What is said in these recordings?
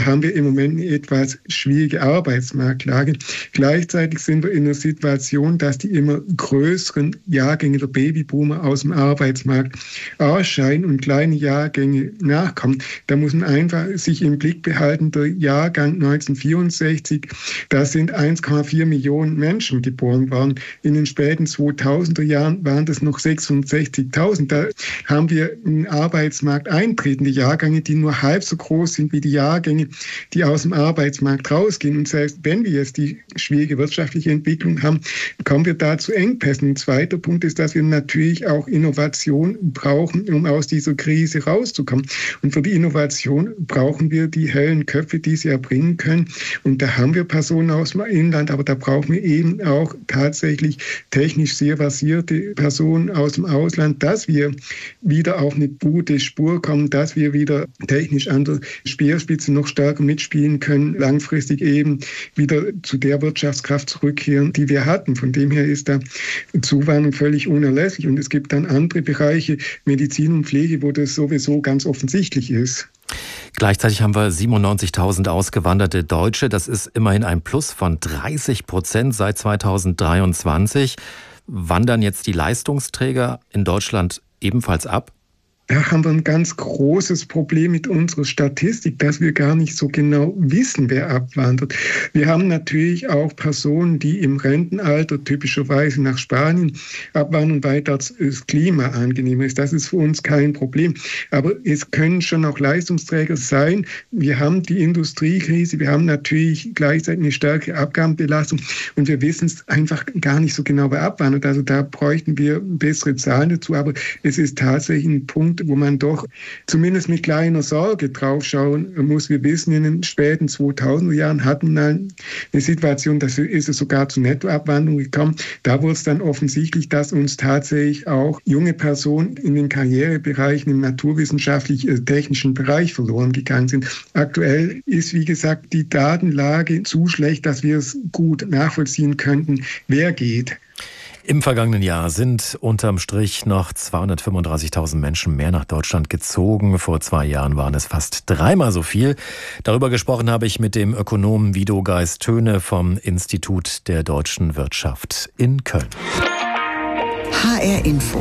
haben wir im Moment eine etwas schwierige Arbeitsmarktlage. Gleichzeitig sind wir in einer Situation, dass die immer größeren Jahrgänge der Babyboomer aus dem Arbeitsmarkt ausscheiden und kleine Jahrgänge nachkommen. Da muss man einfach sich im Blick behalten, der Jahrgang 1964, da sind 1,4 Millionen Menschen geboren worden. In den späten 2000er Jahren waren das noch 660.000. Da haben wir in den Arbeitsmarkt eintretende Jahrgänge, die nur halb so groß sind wie die Jahrgänge, die aus dem Arbeitsmarkt rausgehen. Und selbst wenn wir jetzt die schwierige wirtschaftliche Entwicklung haben, kommen wir da zu Engpässen. Ein zweiter Punkt ist, dass wir natürlich auch Innovation brauchen, um aus dieser Krise rauszukommen. Und für die Innovation brauchen wir die hellen Köpfe, die sie erbringen können. Und da haben wir Personen aus dem Inland, aber da brauchen wir eben auch tatsächlich technisch sehr versierte Personen aus dem Ausland, dass wir wieder auf eine gute Spur kommen, dass wir wieder technisch an der Speerspitze noch stärker mitspielen können, langfristig eben wieder zu der Wirtschaftskraft zurückkehren, die wir hatten. Von dem her ist da Zuwanderung völlig unerlässlich. Und es gibt dann andere Bereiche, Medizin und Pflege, wo das sowieso ganz offensichtlich ist. Gleichzeitig haben wir 97.000 ausgewanderte Deutsche. Das ist immerhin ein Plus von 30% seit 2023. Wandern jetzt die Leistungsträger in Deutschland ebenfalls ab? Da haben wir ein ganz großes Problem mit unserer Statistik, dass wir gar nicht so genau wissen, wer abwandert. Wir haben natürlich auch Personen, die im Rentenalter typischerweise nach Spanien abwandern, weil dort das Klima angenehmer ist. Das ist für uns kein Problem. Aber es können schon auch Leistungsträger sein. Wir haben die Industriekrise, wir haben natürlich gleichzeitig eine stärkere Abgabenbelastung und wir wissen es einfach gar nicht so genau, wer abwandert. Also da bräuchten wir bessere Zahlen dazu. Aber es ist tatsächlich ein Punkt, wo man doch zumindest mit kleiner Sorge draufschauen muss. Wir wissen, in den späten 2000er Jahren hatten wir eine Situation, da ist es sogar zu Nettoabwanderung gekommen. Da wurde es dann offensichtlich, dass uns tatsächlich auch junge Personen in den Karrierebereichen im naturwissenschaftlich-technischen Bereich verloren gegangen sind. Aktuell ist, wie gesagt, die Datenlage zu schlecht, dass wir es gut nachvollziehen könnten, wer geht. Im vergangenen Jahr sind unterm Strich noch 235.000 Menschen mehr nach Deutschland gezogen. Vor 2 Jahren waren es fast 3-mal so viel. Darüber gesprochen habe ich mit dem Ökonomen Wido Geist-Töne vom Institut der deutschen Wirtschaft in Köln. HR Info.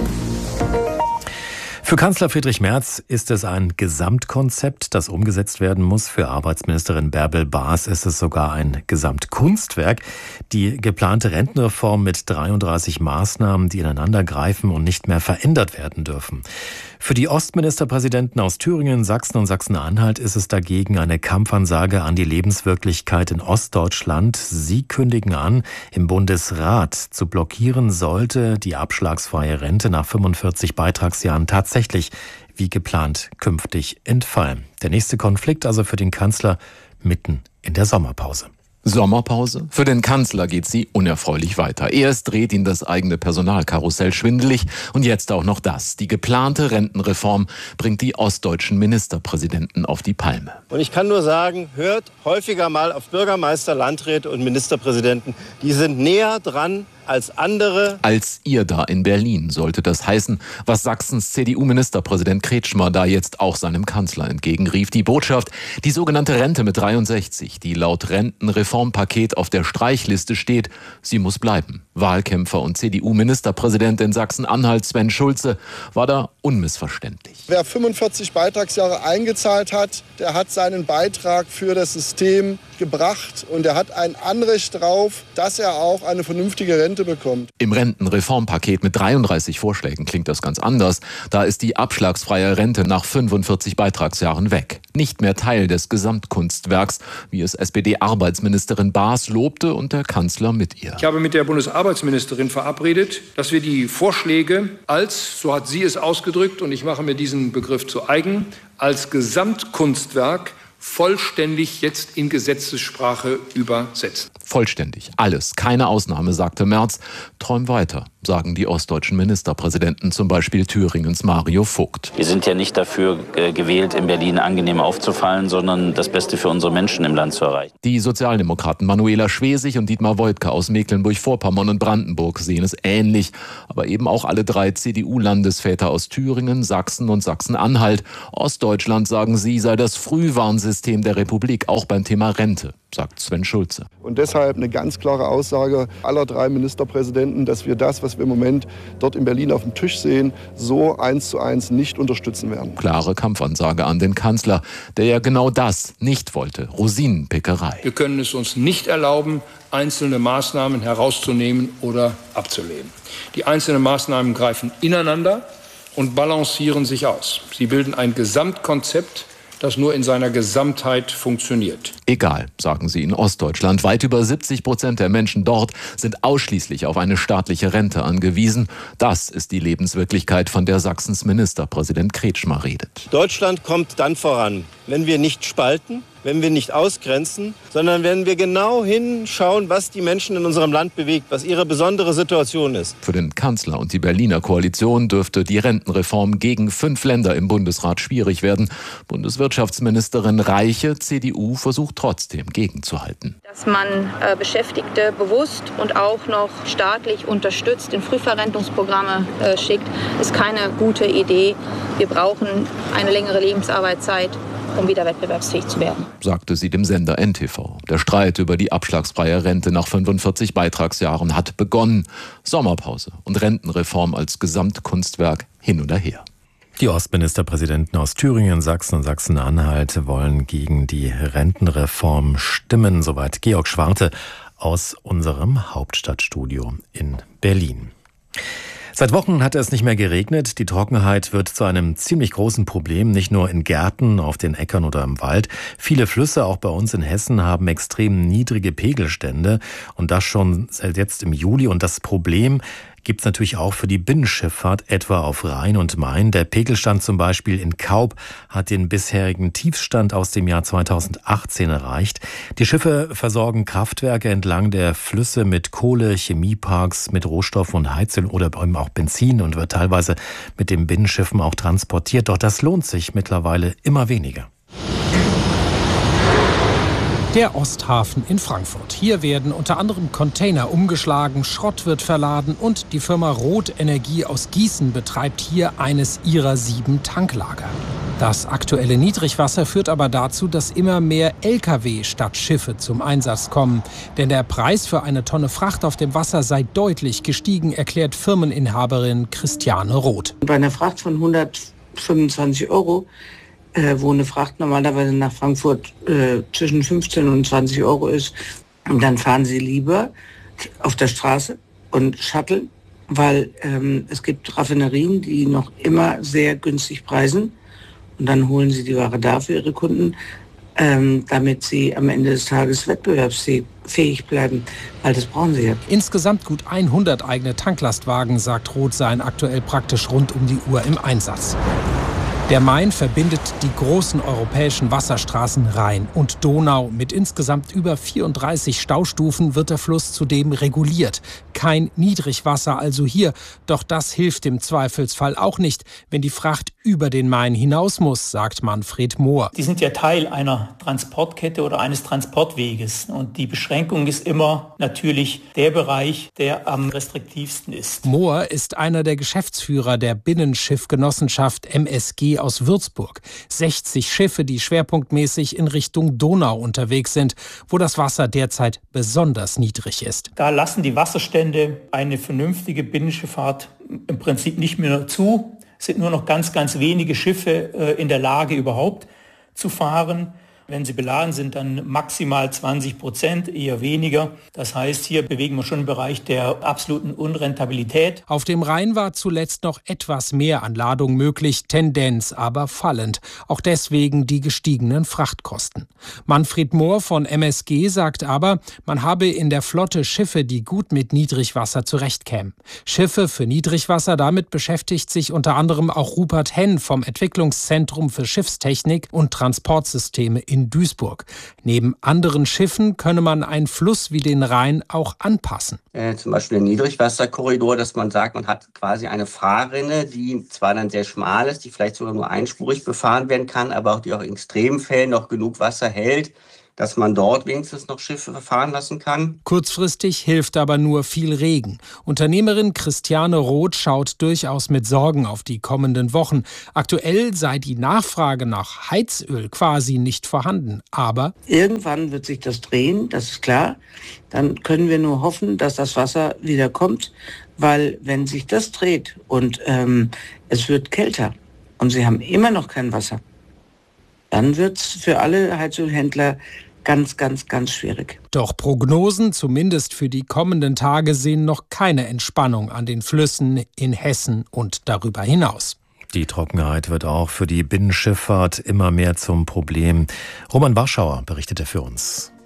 Für Kanzler Friedrich Merz ist es ein Gesamtkonzept, das umgesetzt werden muss. Für Arbeitsministerin Bärbel Baas ist es sogar ein Gesamtkunstwerk. Die geplante Rentenreform mit 33 Maßnahmen, die ineinander greifen und nicht mehr verändert werden dürfen. Für die Ostministerpräsidenten aus Thüringen, Sachsen und Sachsen-Anhalt ist es dagegen eine Kampfansage an die Lebenswirklichkeit in Ostdeutschland. Sie kündigen an, im Bundesrat zu blockieren, sollte die abschlagsfreie Rente nach 45 Beitragsjahren tatsächlich wie geplant künftig entfallen. Der nächste Konflikt also für den Kanzler mitten in der Sommerpause. Sommerpause? Für den Kanzler geht sie unerfreulich weiter. Erst dreht ihn das eigene Personalkarussell schwindelig und jetzt auch noch das. Die geplante Rentenreform bringt die ostdeutschen Ministerpräsidenten auf die Palme. Und ich kann nur sagen, hört häufiger mal auf Bürgermeister, Landräte und Ministerpräsidenten. Die sind näher dran als andere. Als ihr da in Berlin sollte das heißen, was Sachsens CDU-Ministerpräsident Kretschmer da jetzt auch seinem Kanzler entgegenrief. Die Botschaft, die sogenannte Rente mit 63, die laut Rentenreformpaket auf der Streichliste steht, sie muss bleiben. Wahlkämpfer und CDU-Ministerpräsident in Sachsen-Anhalt Sven Schulze war da unmissverständlich. Wer 45 Beitragsjahre eingezahlt hat, der hat seinen Beitrag für das System gebracht und er hat ein Anrecht darauf, dass er auch eine vernünftige Rente bekommt. Im Rentenreformpaket mit 33 Vorschlägen klingt das ganz anders. Da ist die abschlagsfreie Rente nach 45 Beitragsjahren weg. Nicht mehr Teil des Gesamtkunstwerks, wie es SPD-Arbeitsministerin Baas lobte und der Kanzler mit ihr. Ich habe mit der Bundesarbeitsministerin verabredet, dass wir die Vorschläge als, so hat sie es ausgedrückt, und ich mache mir diesen Begriff zu eigen, als Gesamtkunstwerk vollständig jetzt in Gesetzessprache übersetzen. Vollständig. Alles. Keine Ausnahme, sagte Merz. Träum weiter, sagen die ostdeutschen Ministerpräsidenten, zum Beispiel Thüringens Mario Vogt. Wir sind ja nicht dafür gewählt, in Berlin angenehm aufzufallen, sondern das Beste für unsere Menschen im Land zu erreichen. Die Sozialdemokraten Manuela Schwesig und Dietmar Woidke aus Mecklenburg-Vorpommern und Brandenburg sehen es ähnlich. Aber eben auch alle 3 CDU-Landesväter aus Thüringen, Sachsen und Sachsen-Anhalt. Ostdeutschland, sagen sie, sei das Frühwarnsystem System der Republik, auch beim Thema Rente, sagt Sven Schulze. Und deshalb eine ganz klare Aussage aller 3 Ministerpräsidenten, dass wir das, was wir im Moment dort in Berlin auf dem Tisch sehen, so 1:1 nicht unterstützen werden. Klare Kampfansage an den Kanzler, der ja genau das nicht wollte, Rosinenpickerei. Wir können es uns nicht erlauben, einzelne Maßnahmen herauszunehmen oder abzulehnen. Die einzelnen Maßnahmen greifen ineinander und balancieren sich aus. Sie bilden ein Gesamtkonzept, das nur in seiner Gesamtheit funktioniert. Egal, sagen sie in Ostdeutschland. Weit über 70% der Menschen dort sind ausschließlich auf eine staatliche Rente angewiesen. Das ist die Lebenswirklichkeit, von der Sachsens Ministerpräsident Kretschmer redet. Deutschland kommt dann voran, wenn wir nicht spalten, wenn wir nicht ausgrenzen, sondern wenn wir genau hinschauen, was die Menschen in unserem Land bewegt, was ihre besondere Situation ist. Für den Kanzler und die Berliner Koalition dürfte die Rentenreform gegen 5 Länder im Bundesrat schwierig werden. Bundeswirtschaftsministerin Reiche, CDU, versucht trotzdem gegenzuhalten. Dass man Beschäftigte bewusst und auch noch staatlich unterstützt, in Frühverrentungsprogramme schickt, ist keine gute Idee. Wir brauchen eine längere Lebensarbeitszeit, um wieder wettbewerbsfähig zu werden, sagte sie dem Sender NTV. Der Streit über die abschlagsfreie Rente nach 45 Beitragsjahren hat begonnen. Sommerpause und Rentenreform als Gesamtkunstwerk hin oder her. Die Ostministerpräsidenten aus Thüringen, Sachsen und Sachsen-Anhalt wollen gegen die Rentenreform stimmen. Soweit Georg Schwarte aus unserem Hauptstadtstudio in Berlin. Seit Wochen hat es nicht mehr geregnet. Die Trockenheit wird zu einem ziemlich großen Problem, nicht nur in Gärten, auf den Äckern oder im Wald. Viele Flüsse, auch bei uns in Hessen, haben extrem niedrige Pegelstände und das schon seit jetzt im Juli. Und das Problem gibt es natürlich auch für die Binnenschifffahrt, etwa auf Rhein und Main. Der Pegelstand zum Beispiel in Kaub hat den bisherigen Tiefstand aus dem Jahr 2018 erreicht. Die Schiffe versorgen Kraftwerke entlang der Flüsse mit Kohle, Chemieparks, mit Rohstoffen und Heizöl oder eben auch Benzin und wird teilweise mit den Binnenschiffen auch transportiert. Doch das lohnt sich mittlerweile immer weniger. Der Osthafen in Frankfurt. Hier werden unter anderem Container umgeschlagen, Schrott wird verladen und die Firma Roth Energie aus Gießen betreibt hier eines ihrer 7 Tanklager. Das aktuelle Niedrigwasser führt aber dazu, dass immer mehr Lkw statt Schiffe zum Einsatz kommen. Denn der Preis für eine Tonne Fracht auf dem Wasser sei deutlich gestiegen, erklärt Firmeninhaberin Christiane Roth. Bei einer Fracht von 125 €, wo eine Fracht normalerweise nach Frankfurt zwischen 15 und 20 € ist, und dann fahren sie lieber auf der Straße und Shuttle, weil es gibt Raffinerien, die noch immer sehr günstig preisen, und dann holen sie die Ware da für ihre Kunden, damit sie am Ende des Tages wettbewerbsfähig bleiben, weil das brauchen sie ja. Insgesamt gut 100 eigene Tanklastwagen, sagt Roth, seien aktuell praktisch rund um die Uhr im Einsatz. Der Main verbindet die großen europäischen Wasserstraßen Rhein und Donau. Mit insgesamt über 34 Staustufen wird der Fluss zudem reguliert. Kein Niedrigwasser also hier. Doch das hilft im Zweifelsfall auch nicht, wenn die Fracht über den Main hinaus muss, sagt Manfred Mohr. Die sind ja Teil einer Transportkette oder eines Transportweges. Und die Beschränkung ist immer natürlich der Bereich, der am restriktivsten ist. Mohr ist einer der Geschäftsführer der Binnenschiffgenossenschaft MSG aus Würzburg. 60 Schiffe, die schwerpunktmäßig in Richtung Donau unterwegs sind, wo das Wasser derzeit besonders niedrig ist. Da lassen die Wasserstände eine vernünftige Binnenschifffahrt im Prinzip nicht mehr zu. Es sind nur noch ganz wenige Schiffe in der Lage, überhaupt zu fahren. Wenn sie beladen sind, dann maximal 20%, eher weniger. Das heißt, hier bewegen wir schon im Bereich der absoluten Unrentabilität. Auf dem Rhein war zuletzt noch etwas mehr an Ladung möglich, Tendenz aber fallend. Auch deswegen die gestiegenen Frachtkosten. Manfred Mohr von MSG sagt aber, man habe in der Flotte Schiffe, die gut mit Niedrigwasser zurechtkämen. Schiffe für Niedrigwasser, damit beschäftigt sich unter anderem auch Rupert Henn vom Entwicklungszentrum für Schiffstechnik und Transportsysteme in Duisburg. Neben anderen Schiffen könne man einen Fluss wie den Rhein auch anpassen. Zum Beispiel der Niedrigwasserkorridor, dass man sagt, man hat quasi eine Fahrrinne, die zwar dann sehr schmal ist, die vielleicht sogar nur einspurig befahren werden kann, aber auch die auch in Extremfällen noch genug Wasser hält, dass man dort wenigstens noch Schiffe fahren lassen kann. Kurzfristig hilft aber nur viel Regen. Unternehmerin Christiane Roth schaut durchaus mit Sorgen auf die kommenden Wochen. Aktuell sei die Nachfrage nach Heizöl quasi nicht vorhanden. Aber irgendwann wird sich das drehen, das ist klar. Dann können wir nur hoffen, dass das Wasser wieder kommt. Weil wenn sich das dreht und es wird kälter und sie haben immer noch kein Wasser, dann wird es für alle Heizölhändler ganz, ganz, ganz schwierig. Doch Prognosen, zumindest für die kommenden Tage, sehen noch keine Entspannung an den Flüssen in Hessen und darüber hinaus. Die Trockenheit wird auch für die Binnenschifffahrt immer mehr zum Problem. Roman Warschauer berichtete für uns.